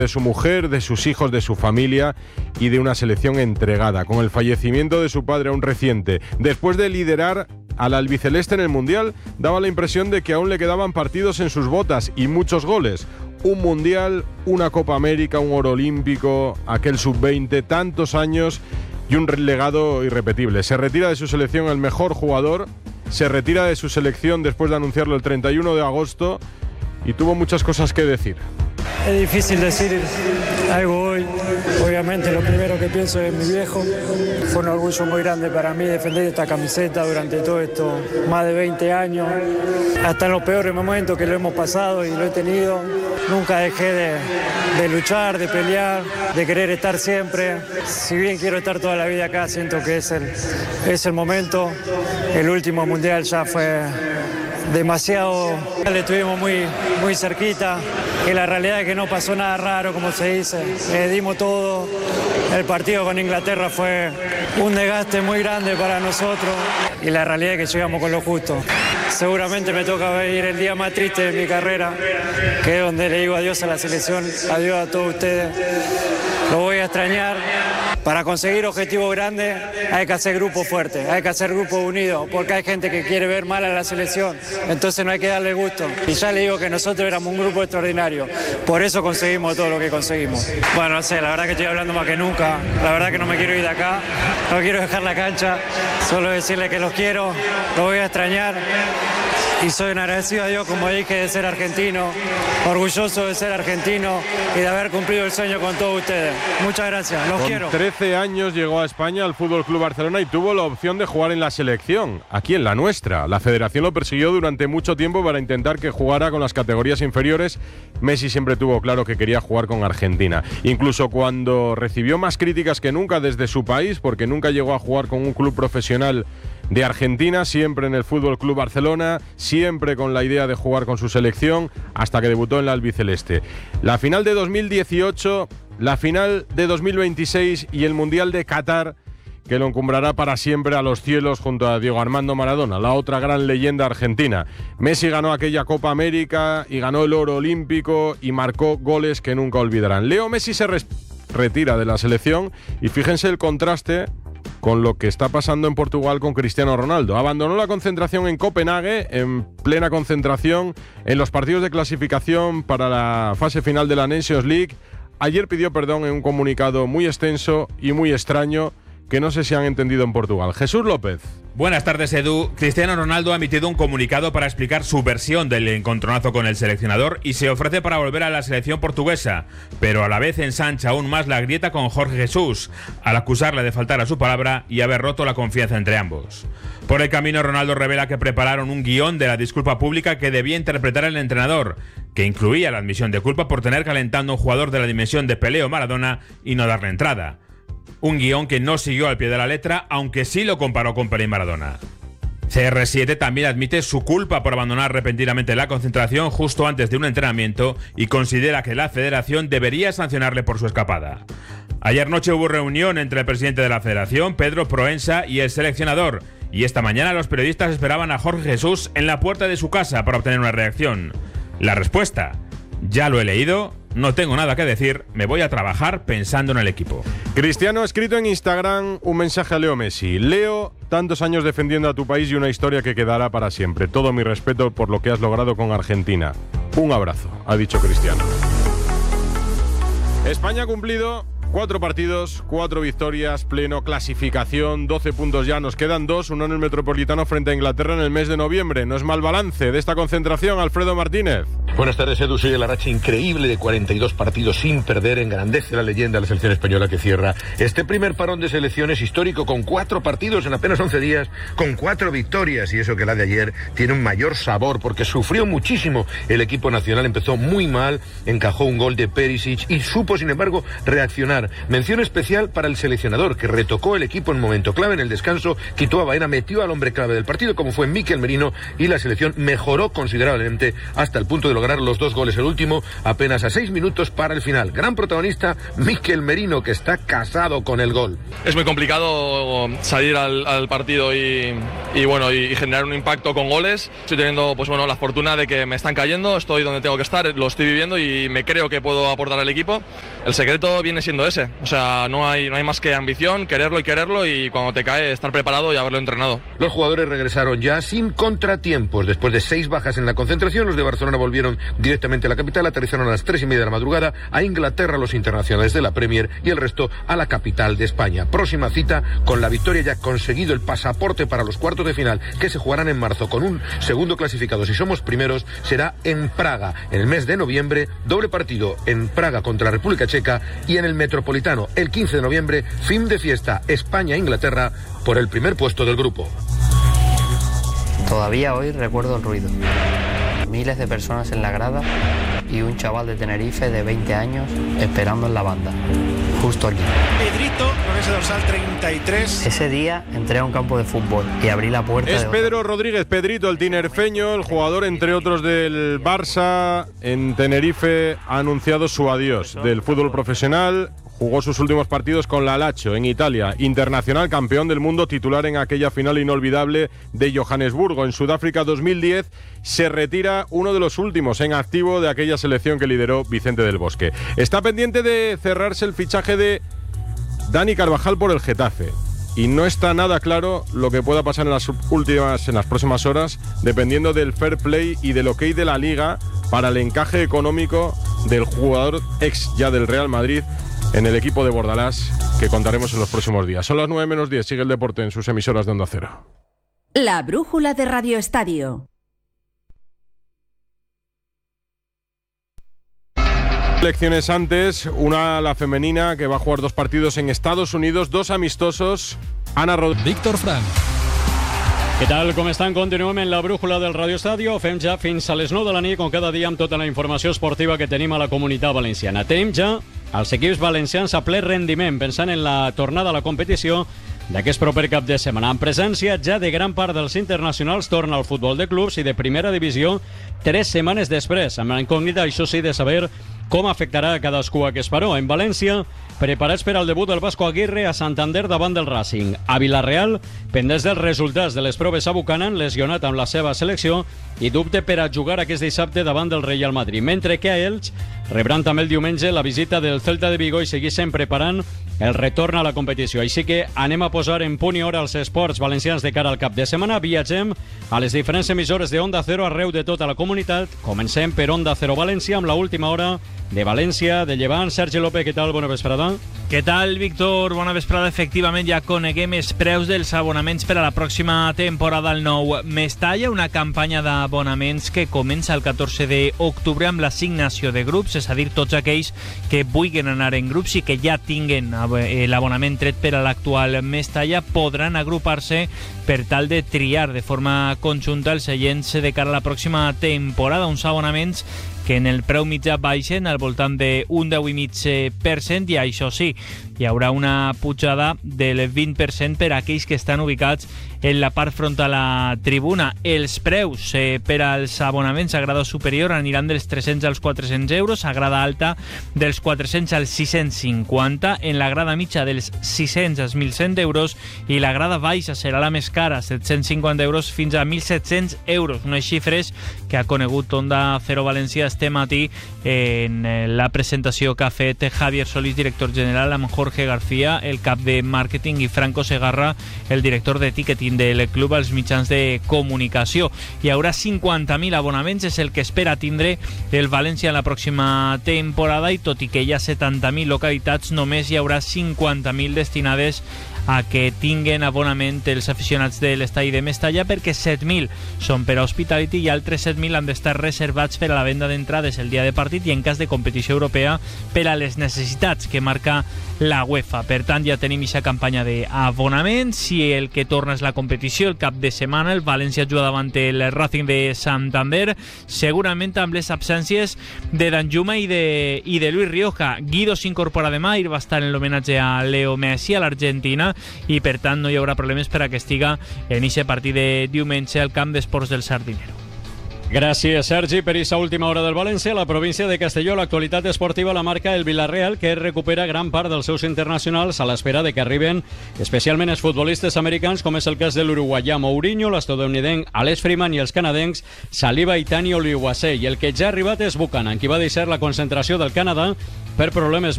de su mujer, de sus hijos, de su familia y de una selección entregada. Con el fallecimiento de su padre aún reciente, después de liderar al albiceleste en el Mundial, daba la impresión de que aún le quedaban partidos en sus botas y muchos goles. Un Mundial, una Copa América, un oro olímpico, aquel sub-20, tantos años y un legado irrepetible. Se retira de su selección el mejor jugador, se retira de su selección después de anunciarlo el 31 de agosto y tuvo muchas cosas que decir. Es difícil decir algo hoy. Obviamente lo primero que pienso es mi viejo. Fue un orgullo muy grande para mí defender esta camiseta durante todo esto, más de 20 años. Hasta en los peores momentos que lo hemos pasado y lo he tenido. Nunca dejé de luchar, de pelear, de querer estar siempre. Si bien quiero estar toda la vida acá, siento que es el momento. El último mundial ya fue demasiado. Le estuvimos muy cerquita. Y la realidad es que no pasó nada raro, como se dice. Dimos todo. El partido con Inglaterra fue un desgaste muy grande para nosotros. Y la realidad es que llegamos con lo justo. Seguramente me toca venir el día más triste de mi carrera, que es donde le digo adiós a la selección, adiós a todos ustedes. Lo voy a extrañar. Para conseguir objetivos grandes hay que hacer grupos fuertes, hay que hacer grupos unidos, porque hay gente que quiere ver mal a la selección, entonces no hay que darle gusto. Y ya le digo que nosotros éramos un grupo extraordinario, por eso conseguimos todo lo que conseguimos. Bueno, no sé, la verdad que estoy hablando más que nunca, la verdad que no me quiero ir de acá, no quiero dejar la cancha, solo decirle que los quiero, los voy a extrañar. Y soy un agradecido a Dios, como dije, de ser argentino, orgulloso de ser argentino y de haber cumplido el sueño con todos ustedes. Muchas gracias, los quiero. Con 13 años llegó a España al Fútbol Club Barcelona y tuvo la opción de jugar en la selección, aquí en la nuestra. La federación lo persiguió durante mucho tiempo para intentar que jugara con las categorías inferiores. Messi siempre tuvo claro que quería jugar con Argentina. Incluso cuando recibió más críticas que nunca desde su país, porque nunca llegó a jugar con un club profesional de Argentina, siempre en el Fútbol Club Barcelona, siempre con la idea de jugar con su selección, hasta que debutó en la albiceleste. La final de 2018, la final de 2026 y el Mundial de Qatar, que lo encumbrará para siempre a los cielos junto a Diego Armando Maradona, la otra gran leyenda argentina. Messi ganó aquella Copa América y ganó el oro olímpico y marcó goles que nunca olvidarán. Leo Messi se retira de la selección y fíjense el contraste con lo que está pasando en Portugal con Cristiano Ronaldo. Abandonó la concentración en Copenhague, en plena concentración en los partidos de clasificación para la fase final de la Nations League. Ayer pidió perdón en un comunicado muy extenso y muy extraño que no sé si han entendido en Portugal. Jesús López. Buenas tardes, Edu. Cristiano Ronaldo ha emitido un comunicado para explicar su versión del encontronazo con el seleccionador y se ofrece para volver a la selección portuguesa, pero a la vez ensancha aún más la grieta con Jorge Jesús, al acusarle de faltar a su palabra y haber roto la confianza entre ambos. Por el camino, Ronaldo revela que prepararon un guión de la disculpa pública que debía interpretar el entrenador, que incluía la admisión de culpa por tener calentando a un jugador de la dimensión de Pelé o Maradona y no darle entrada. Un guión que no siguió al pie de la letra, aunque sí lo comparó con Pelé y Maradona. CR7 también admite su culpa por abandonar repentinamente la concentración justo antes de un entrenamiento y considera que la federación debería sancionarle por su escapada. Ayer noche hubo reunión entre el presidente de la federación, Pedro Proensa, y el seleccionador, y esta mañana los periodistas esperaban a Jorge Jesús en la puerta de su casa para obtener una reacción. La respuesta: ya lo he leído, no tengo nada que decir, me voy a trabajar pensando en el equipo. Cristiano ha escrito en Instagram un mensaje a Leo Messi. Leo, tantos años defendiendo a tu país y una historia que quedará para siempre. Todo mi respeto por lo que has logrado con Argentina. Un abrazo, ha dicho Cristiano. España ha cumplido 4 partidos, 4 victorias, pleno, clasificación, 12 puntos ya, nos quedan 2, uno en el Metropolitano frente a Inglaterra en el mes de noviembre. No es mal balance de esta concentración, Alfredo Martínez. Buenas tardes, Edu. Sigue la racha increíble de 42 partidos sin perder, engrandece la leyenda de la selección española que cierra este primer parón de selecciones histórico con 4 partidos en apenas 11 días, con 4 victorias, y eso que la de ayer tiene un mayor sabor porque sufrió muchísimo el equipo nacional, empezó muy mal, encajó un gol de Perisic y supo, sin embargo, reaccionar. ganar. Mención especial para el seleccionador, que retocó el equipo en un momento clave. En el descanso quitó a Baena, metió al hombre clave del partido, como fue Mikel Merino, y la selección mejoró considerablemente hasta el punto de lograr los 2 goles. El último apenas a 6 minutos para el final. Gran protagonista Mikel Merino, que está casado con el gol. Es muy complicado salir al partido y generar un impacto con goles. Estoy teniendo la fortuna de que me están cayendo, estoy donde tengo que estar, lo estoy viviendo y me creo que puedo aportar al equipo. El secreto viene siendo ese, no hay más que ambición, quererlo y cuando te cae estar preparado y haberlo entrenado. Los jugadores regresaron ya sin contratiempos. Después de 6 bajas en la concentración, los de Barcelona volvieron directamente a la capital, aterrizaron a las 3:30 de la madrugada, a Inglaterra los internacionales de la Premier y el resto a la capital de España. Próxima cita con la victoria, ya conseguido el pasaporte para los cuartos de final, que se jugarán en marzo con un segundo clasificado si somos primeros, será en Praga en el mes de noviembre. Doble partido en Praga contra la República Checa y en el Metropolitano el 15 de noviembre, fin de fiesta España-Inglaterra por el primer puesto del grupo. Todavía hoy recuerdo el ruido. Miles de personas en la grada y un chaval de Tenerife de 20 años esperando en la banda, justo aquí. Pedrito, con ese dorsal 33. Ese día entré a un campo de fútbol y abrí la puerta. Es Pedro Rodríguez, Pedrito, el tinerfeño, el jugador entre otros del Barça en Tenerife, ha anunciado su adiós del fútbol profesional. Jugó sus últimos partidos con la Lazio en Italia, internacional, campeón del mundo, titular en aquella final inolvidable de Johannesburgo. En Sudáfrica 2010 se retira, uno de los últimos en activo de aquella selección que lideró Vicente del Bosque. Está pendiente de cerrarse el fichaje de Dani Carvajal por el Getafe. Y no está nada claro lo que pueda pasar en las próximas horas, dependiendo del fair play y del ok de la Liga para el encaje económico del jugador ex ya del Real Madrid en el equipo de Bordalás, que contaremos en los próximos días. Son las 9:10, sigue el deporte en sus emisoras de Onda Cero. La brújula de Radio Estadio. Elecciones antes, una la femenina que va a jugar 2 partidos en Estados Unidos, 2 amistosos. Ana Rodríguez. Víctor Frank. Què tal, com estan? Continuem en la brújula del Radio Estadio. Fem ja fins a les 9 de la nit, com cada dia, amb tota la informació esportiva que tenim a la comunitat valenciana. Tenim ja els equips valencians a ple rendiment, pensant en la tornada a la competició d'aquest proper cap de setmana. En presència ja de gran part dels internacionals, torna al futbol de clubs i de primera divisió 3 setmanes després, amb la incògnita, això sí, de saber com afectarà a cadascú aquest paró. En València, preparats per al debut del Vasco Aguirre a Santander davant del Racing. A Vilareal, pendents dels resultats de les proves a Buchanan, lesionat amb la seva selecció i dubte per a jugar aquest dissabte davant del Real Madrid. Mentre que a Elx rebran també el diumenge la visita del Celta de Vigo i segueixen preparant el retorn a la competició. Així que anem a posar en punt i hora els esports valencians de cara al cap de setmana. Viatgem a les diferents emissores de Onda Cero arreu de tota la comunitat. Comencem per Onda Cero València amb la última hora de València, de Llevant. Sergi López, què tal? Bona vesprada. Què tal, Víctor? Bona vesprada. Efectivament, ja coneguem els preus dels abonaments per a la pròxima temporada al nou Mestalla, una campanya d'abonaments que comença el 14 d'octubre amb l'assignació de grups, és a dir, tots aquells que vulguin anar en grups i que ja tinguen l'abonament tret per a l'actual Mestalla podran agrupar-se per tal de triar de forma conjunta els seients de cara a la pròxima temporada, uns abonaments que en el preu mitjà baixen al voltant d'un 10,5% i això sí, hi haurà una pujada del 20% per a aquells que estan ubicats en la part frontal a la tribuna. Els preus per als abonaments a grado superior aniran dels 300 als 400 euros, a grada alta dels 400 als 650, en la grada mitja dels 600 als 1.100 euros i la grada baixa serà la més cara, 750 euros fins a 1.700 euros, unes xifres que ha conegut Onda Cero València este matí en la presentació que ha fet Javier Solís, director general, amb Jorge García, el cap de màrqueting, i Franco Segarra, el director de ticketing del club, als mitjans de comunicació. Hi haurà 50.000 abonaments, és el que espera tindre el València en la pròxima temporada, i tot i que hi ha 70.000 localitats, només hi haurà 50.000 destinades a que tinguen abonament els aficionats de l'estadi de Mestalla, perquè 7.000 són per a Hospitality i altres 7.000 han d'estar reservats per a la venda d'entrades el dia de partit i en cas de competició europea per a les necessitats que marca la la UEFA. Per tant, ja tenim aquesta campanya d'abonament. Si el que torna és la competició, el cap de setmana el València juga davant el Racing de Santander, segurament amb les absències de Danjuma i de Luis Rioja. Guido s'incorpora demà i va estar en l'homenatge a Leo Messi a l'Argentina, i per tant no hi haurà problemes per a que estiga en aquest partit de diumenge al camp d'esports del Sardinero. Gràcies, Sergi. Per aquesta última hora del València, la província de Castelló, l'actualitat esportiva la marca el Villarreal, que recupera gran part dels seus internacionals a l'espera de que arriben especialment els futbolistes americans, com és el cas de l'uruguaià Mourinho, l'estadounidenc Alex Freeman i els canadencs Saliba i Tani Oliuase. I el que ja ha arribat és Buchanan, qui va deixar la concentració del Canadà per problemes